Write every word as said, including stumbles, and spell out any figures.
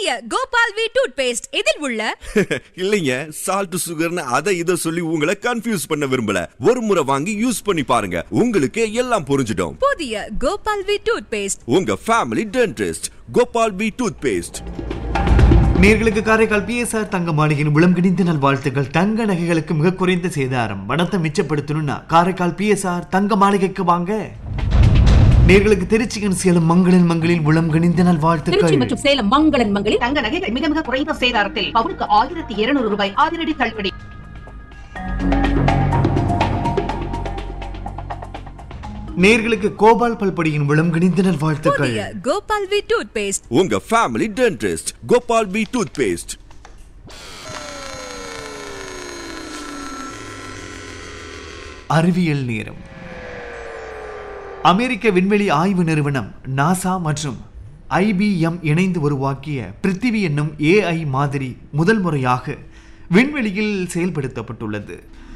புதிய Gopal we tooth paste இதில் உள்ள இல்லைங்க சால்ட் சுகர்னு அதை இதை சொல்லி உங்களை கன்ஃபியூஸ் பண்ண விரும்பல. ஒரு முறை வாங்கி யூஸ் பண்ணி பாருங்க, உங்களுக்கு எல்லாம் புரிஞ்சிடும். புதிய கோபால் வி டூத் பேஸ்ட், உங்க family dentist Gopal we tooth paste. நேர்களுக்கு காரைக்கால் பிஎஸ்ஆர் தங்க மாளிகையின் விளம் கிணிந்த நல் வாழ்த்துக்கள். தங்க நகைகளுக்கு மிக குறைந்த சேதாரம், பணத்தை மிச்சப்படுத்தணும்னா காரைக்கால் பிஎஸ்ஆர் தங்க மாளிகைக்கு வாங்க. நேர்களுக்கு திருச்சியின் சேலம் மங்களன் மங்களில் விளம் கிணிந்த நல் வாழ்த்துக்கள். மற்றும் சேலம் மங்களன் மங்களில் தங்க நகைகள் மிக மிக குறைந்த சேதாரத்தில் பவுனுக்கு ஆயிரத்தி இருநூறு ரூபாய் அதிரடி தள்ளுபடி. நேர்களுக்கு கோபால் பல்படியின் விளம் கிணிந்த நல் வாழ்த்துக்கள். புதிய கோபால் வி டூத் பேஸ்ட், உங்க family dentist Gopal we tooth paste. அறிவியல் நேரம். அமெரிக்க விண்வெளி ஆய்வு நிறுவனம் நாசா மற்றும் ஐபிஎம் இணைந்து உருவாக்கிய பிருத்திவி என்னும் ஏஐ மாதிரி முதல் முறையாக விண்வெளியில் செயல்படுத்தப்பட்டுள்ளது.